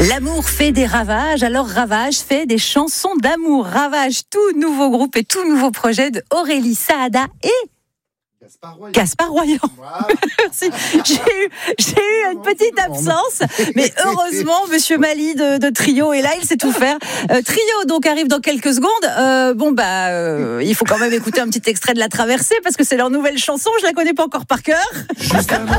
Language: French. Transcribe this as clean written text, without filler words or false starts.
L'amour fait des ravages, alors Ravage fait des chansons d'amour. Ravage, tout nouveau groupe et tout nouveau projet de Aurélie Saada et Gaspard Royan. Wow. Merci. J'ai eu une petite absence, mais heureusement, Monsieur Mali de Trio est là, il sait tout faire. Trio donc arrive dans quelques secondes. Il faut quand même écouter un petit extrait de La Traversée parce que c'est leur nouvelle chanson. Je la connais pas encore par cœur.